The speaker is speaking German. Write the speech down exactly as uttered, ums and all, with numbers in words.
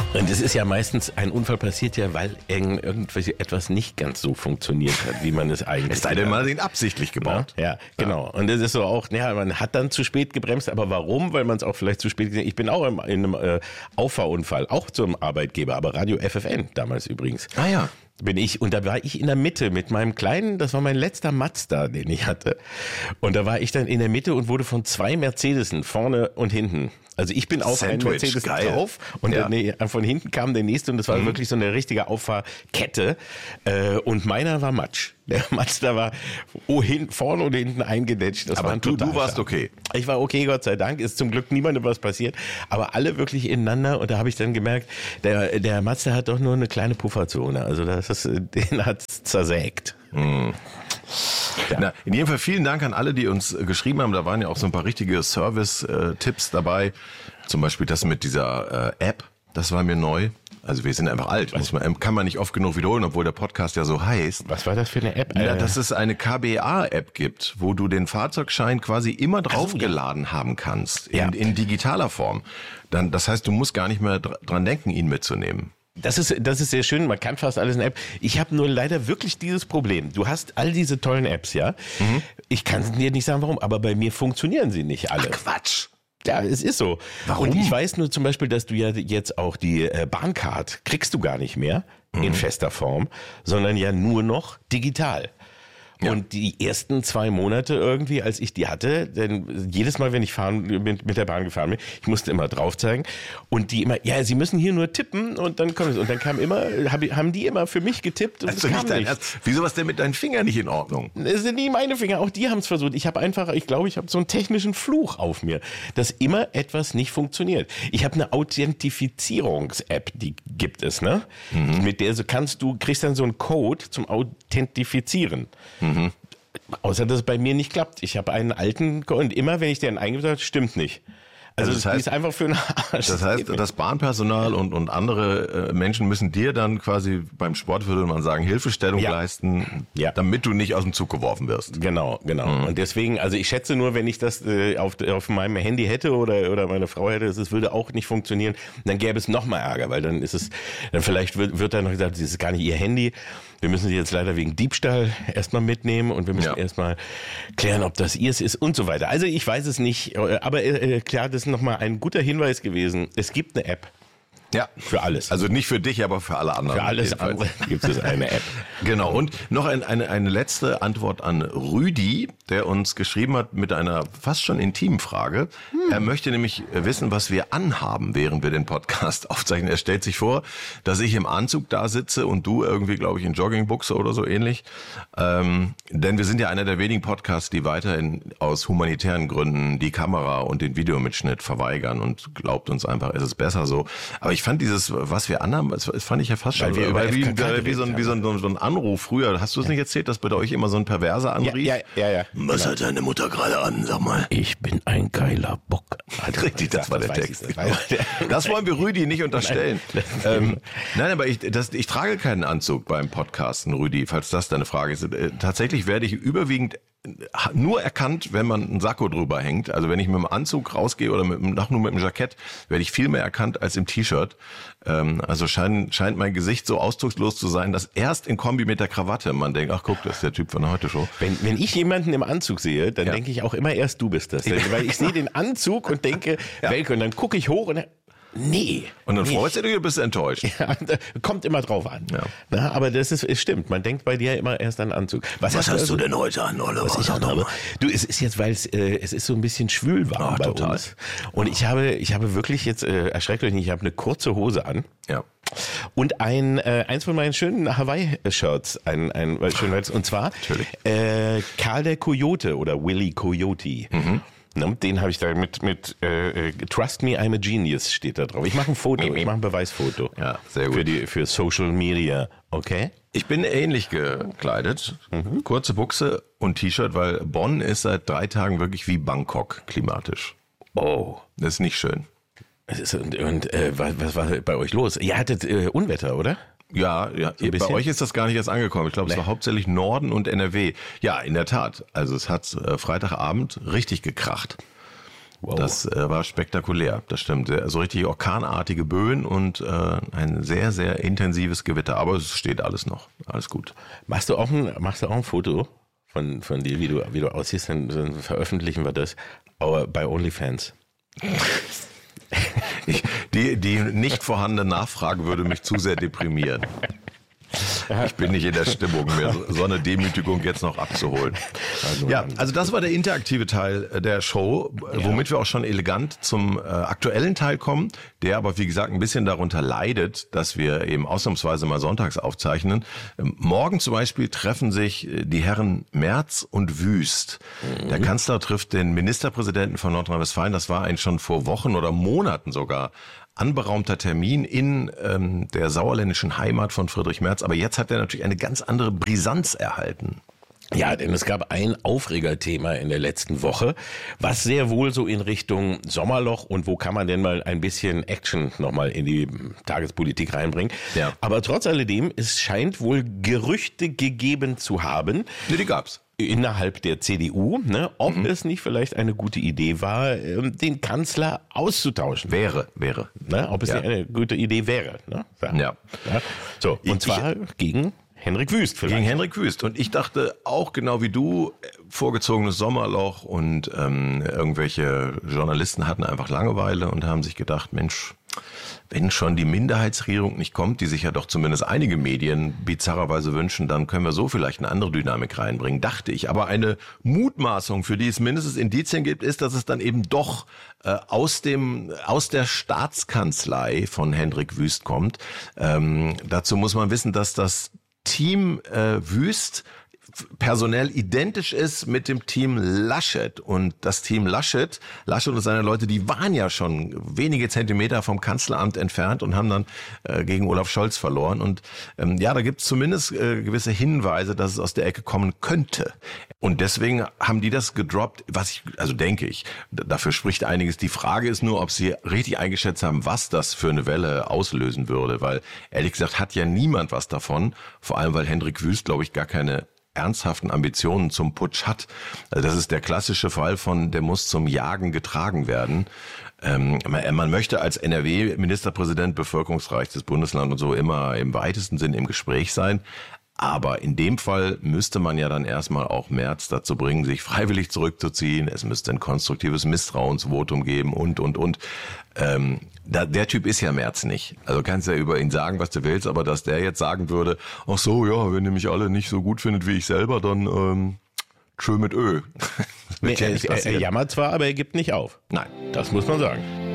Und es ist ja meistens, ein Unfall passiert ja, weil irgendwas etwas nicht ganz so funktioniert hat, wie man es eigentlich... Es sei denn, man hat ihn absichtlich gebaut. Ja, ja, genau. Und das ist so auch, ja, man hat dann zu spät gebremst, aber warum? Weil man es auch vielleicht zu spät gesehen hat. Ich bin auch in einem äh, Auffahrunfall, auch zum Arbeitgeber, aber Radio F F N damals übrigens. Ah ja. Bin ich, und da war ich in der Mitte mit meinem kleinen, das war mein letzter Mazda, den ich hatte. Und da war ich dann in der Mitte und wurde von zwei Mercedesen vorne und hinten. Also ich bin auf einen Mercedes geil. drauf und ja. der, von hinten kam der nächste und das war mhm. wirklich so eine richtige Auffahrkette. Und meiner war Matsch. Der Mazda war oh, hin, vorne und hinten eingedetscht. Das aber war du, du warst schade. okay. Ich war okay, Gott sei Dank. Ist zum Glück niemandem was passiert. Aber alle wirklich ineinander. Und da habe ich dann gemerkt, der, der Mazda hat doch nur eine kleine Pufferzone. Also das ist, den hat's zersägt. Mhm. Ja. Na, in jedem Fall vielen Dank an alle, die uns geschrieben haben. Da waren ja auch so ein paar richtige Service-Tipps dabei. Zum Beispiel das mit dieser äh, App. Das war mir neu. Also wir sind einfach alt, muss man, kann man nicht oft genug wiederholen, obwohl der Podcast ja so heißt. Was war das für eine App? Ja, dass es eine K B A-App gibt, wo du den Fahrzeugschein quasi immer draufgeladen so, ja. haben kannst, in, ja. in digitaler Form. Dann, das heißt, du musst gar nicht mehr dran denken, ihn mitzunehmen. Das ist, das ist sehr schön, man kann fast alles in App. Ich habe nur leider wirklich dieses Problem. Du hast all diese tollen Apps, ja. Mhm. Ich kann dir nicht sagen, warum, aber bei mir funktionieren sie nicht alle. Ach, Quatsch. Ja, es ist so. Warum? Und ich weiß nur zum Beispiel, dass du ja jetzt auch die äh, Bahncard kriegst du gar nicht mehr mhm. in fester Form, sondern ja nur noch digital. Ja. Und die ersten zwei Monate irgendwie, als ich die hatte, denn jedes Mal, wenn ich fahren, mit, mit der Bahn gefahren bin, ich musste immer drauf zeigen und die immer, ja, sie müssen hier nur tippen und dann kommt es. Und dann kam immer, hab, haben die immer für mich getippt und also es kam nicht. nicht. Wieso was denn mit deinen Fingern nicht in Ordnung? Es sind nie meine Finger, auch die haben es versucht. Ich habe einfach, ich glaube, ich habe so einen technischen Fluch auf mir, dass immer etwas nicht funktioniert. Ich habe eine Authentifizierungs-App, die gibt es, ne? Mhm. Mit der so kannst du, kriegst dann so einen Code zum Authentifizieren. Mhm. Mhm. Außer dass es bei mir nicht klappt. Ich habe einen alten und immer, wenn ich den eingebe, sage, stimmt nicht. Also, also das heißt, die ist einfach für einen Arsch. Das heißt, das Bahnpersonal und, und andere äh, Menschen müssen dir dann quasi beim Sport, würde man sagen, Hilfestellung ja. leisten, ja. damit du nicht aus dem Zug geworfen wirst. Genau, genau. Mhm. Und deswegen, also ich schätze nur, wenn ich das äh, auf, auf meinem Handy hätte oder, oder meine Frau hätte, es würde auch nicht funktionieren, dann gäbe es noch mal Ärger, weil dann ist es, dann vielleicht wird, wird dann noch gesagt, das ist gar nicht ihr Handy. Wir müssen sie jetzt leider wegen Diebstahl erstmal mitnehmen und wir müssen ja. erstmal klären, ob das ihrs ist und so weiter. Also ich weiß es nicht, aber äh, klar, das ist nochmal ein guter Hinweis gewesen. Es gibt eine App. Ja. Für alles. Also nicht für dich, aber für alle anderen. Für alles andere gibt es eine App. Genau. Und noch ein, eine, eine letzte Antwort an Rüdi, der uns geschrieben hat mit einer fast schon intimen Frage. Hm. Er möchte nämlich wissen, was wir anhaben, während wir den Podcast aufzeichnen. Er stellt sich vor, dass ich im Anzug da sitze und du irgendwie, glaube ich, in Joggingbuchse oder so ähnlich. Ähm, denn wir sind ja einer der wenigen Podcasts, die weiterhin aus humanitären Gründen die Kamera und den Videomitschnitt verweigern und glaubt uns einfach, es ist besser so. Aber ich fand dieses, was wir anhaben, das fand ich ja fast schon, weil wir wie, wie, wie, so ein, wie so, ein, so ein Anruf früher. Hast du es nicht erzählt, dass bei euch immer so ein Perverser anrief? Ja, ja, ja. ja. Was genau. hat deine Mutter gerade an, sag mal? Ich bin ein geiler Bock. Richtig, das, das war der Text. Das wollen wir Rüdi nicht unterstellen. Nein, ähm, nein aber ich, das, ich trage keinen Anzug beim Podcasten, Rüdi, falls das deine Frage ist. Tatsächlich werde ich überwiegend nur erkannt, wenn man einen Sakko drüber hängt. Also wenn ich mit dem Anzug rausgehe oder mit, nach nur mit dem Jackett, werde ich viel mehr erkannt als im T-Shirt. Ähm, also scheint, scheint mein Gesicht so ausdruckslos zu sein, dass erst in Kombi mit der Krawatte man denkt, ach guck, das ist der Typ von der Heute-Show. Wenn, wenn ich jemanden im Anzug sehe, dann ja. denke ich auch immer erst, du bist das. Weil ich sehe den Anzug und denke, ja. Welke, und dann gucke ich hoch und nee. Und dann freust du dich oder bist du enttäuscht? Ja, kommt immer drauf an. Ja. Na, aber das ist, es stimmt. Man denkt bei dir immer erst an Anzug. Was, was hast, hast du denn heute an, Oliver? Was ich habe? Du, es ist jetzt, weil es, äh, es ist so ein bisschen schwül warm bei total. uns. Und ich habe, ich habe wirklich jetzt, äh, erschreckt euch nicht, ich habe eine kurze Hose an. Ja. Und ein, äh, eins von meinen schönen Hawaii-Shirts, ein, ein, ein schön, und zwar, äh, Karl der Coyote oder Willy Coyote. Mhm. Den habe ich da mit, mit äh, Trust me, I'm a genius steht da drauf. Ich mache ein Foto, ich mache ein Beweisfoto. Ja, sehr gut. Für, die, für Social Media, okay? Ich bin ähnlich gekleidet. Mhm. Kurze Buchse und T-Shirt, weil Bonn ist seit drei Tagen wirklich wie Bangkok klimatisch. Oh. Das ist nicht schön. Es ist, und und äh, was, was war bei euch los? Ihr hattet äh, Unwetter, oder? Ja, ja. So bei euch ist das gar nicht erst angekommen. Ich glaube, nee. Es war hauptsächlich Norden und N R W. Ja, in der Tat. Also es hat äh, Freitagabend richtig gekracht. Wow. Das äh, war spektakulär, das stimmt. So richtig orkanartige Böen und äh, ein sehr, sehr intensives Gewitter. Aber es steht alles noch. Alles gut. Machst du auch ein, machst du auch ein Foto von, von dir, wie du, wie du aussiehst? Dann, dann veröffentlichen wir das aber bei OnlyFans. ich, die, die nicht vorhandene Nachfrage würde mich zu sehr deprimieren. Ich bin nicht in der Stimmung mehr, so eine Demütigung jetzt noch abzuholen. Also, ja, also das war der interaktive Teil der Show, ja. womit wir auch schon elegant zum äh, aktuellen Teil kommen, der aber wie gesagt ein bisschen darunter leidet, dass wir eben ausnahmsweise mal sonntags aufzeichnen. Ähm, morgen zum Beispiel treffen sich die Herren Merz und Wüst. Mhm. Der Kanzler trifft den Ministerpräsidenten von Nordrhein-Westfalen. Das war eigentlich schon vor Wochen oder Monaten sogar anberaumter Termin in ähm, der sauerländischen Heimat von Friedrich Merz. Aber jetzt hat er natürlich eine ganz andere Brisanz erhalten. Ja, denn es gab ein Aufregerthema in der letzten Woche, was sehr wohl so in Richtung Sommerloch und wo kann man denn mal ein bisschen Action nochmal in die Tagespolitik reinbringen. Ja. Aber trotz alledem, es scheint wohl Gerüchte gegeben zu haben. Nee, die gab's. Innerhalb der C D U, ne, ob mhm. es nicht vielleicht eine gute Idee war, den Kanzler auszutauschen. Wäre, wäre. Ne, ob es ja. nicht eine gute Idee wäre. Ne? So. Ja. ja. So, und ich, zwar ich, gegen Henrik Wüst vielleicht. Gegen Henrik Wüst. Und ich dachte auch genau wie du, vorgezogenes Sommerloch und ähm, irgendwelche Journalisten hatten einfach Langeweile und haben sich gedacht, Mensch, wenn schon die Minderheitsregierung nicht kommt, die sich ja doch zumindest einige Medien bizarrerweise wünschen, dann können wir so vielleicht eine andere Dynamik reinbringen, dachte ich. Aber eine Mutmaßung, für die es mindestens Indizien gibt, ist, dass es dann eben doch äh, aus dem aus der Staatskanzlei von Henrik Wüst kommt. Ähm, dazu muss man wissen, dass das Team äh, Wüst personell identisch ist mit dem Team Laschet. Und das Team Laschet, Laschet und seine Leute, die waren ja schon wenige Zentimeter vom Kanzleramt entfernt und haben dann äh, gegen Olaf Scholz verloren. Und ähm, ja, da gibt es zumindest äh, gewisse Hinweise, dass es aus der Ecke kommen könnte. Und deswegen haben die das gedroppt, was ich, also denke ich, dafür spricht einiges. Die Frage ist nur, ob sie richtig eingeschätzt haben, was das für eine Welle auslösen würde. Weil, ehrlich gesagt, hat ja niemand was davon. Vor allem, weil Henrik Wüst, glaube ich, gar keine ernsthaften Ambitionen zum Putsch hat. Also das ist der klassische Fall von, der muss zum Jagen getragen werden. Ähm, man, man möchte als N R W-Ministerpräsident, bevölkerungsreichstes Bundesland und so immer im weitesten Sinn im Gespräch sein. Aber in dem Fall müsste man ja dann erstmal auch Merz dazu bringen, sich freiwillig zurückzuziehen. Es müsste ein konstruktives Misstrauensvotum geben und, und, und. Ähm, da, der Typ ist ja Merz nicht. Also kannst ja über ihn sagen, was du willst, aber dass der jetzt sagen würde, ach so, ja, wenn ihr mich alle nicht so gut findet wie ich selber, dann ähm, tschö mit Ö. Nee, er, er, er jammert zwar, aber er gibt nicht auf. Nein. Das muss man sagen.